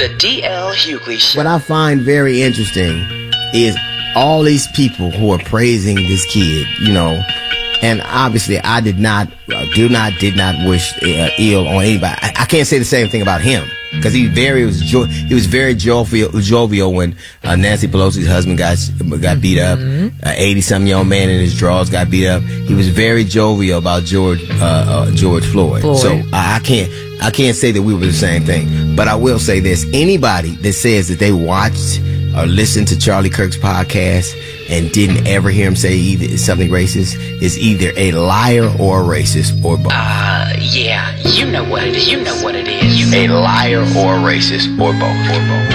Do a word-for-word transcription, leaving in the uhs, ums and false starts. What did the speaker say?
The D L Hughley Show. What I find very interesting is all these people who are praising this kid, you know, and obviously I did not, uh, do not, did not wish uh, ill on anybody. I, I can't say the same thing about him because he very was jo- he was very jovial, jovial when uh, Nancy Pelosi's husband got got beat up. eighty some year old man in his drawers got beat up. He was very jovial about George uh, uh, George Floyd. Floyd. So I, I can't. I can't say that we were the same thing, but I will say this. Anybody that says that they watched or listened to Charlie Kirk's podcast and didn't ever hear him say either something racist is either a liar or a racist or both. Uh, yeah, you know what it is. You know what it is. A liar or a racist or both. Or both.